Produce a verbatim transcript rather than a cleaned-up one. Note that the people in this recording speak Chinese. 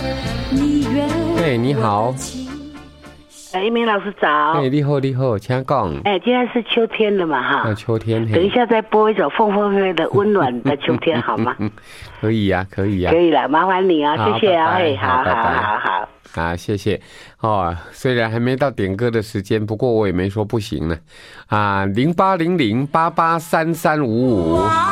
哎，你好。 哎，一鸣老师早。 哎，你好，你好，请讲。 哎，今天是秋天了嘛，哈。 啊，秋天。 等一下再播一首风风飞的温暖的秋天，好吗？ 可以呀、啊，可以呀、啊。 可以了，麻烦你啊，谢谢啊， 嘿， 好好好好。 啊，谢谢哦。虽然还没到点歌的时间，不过我也没说不行呢。啊，零八零零八八三三五五。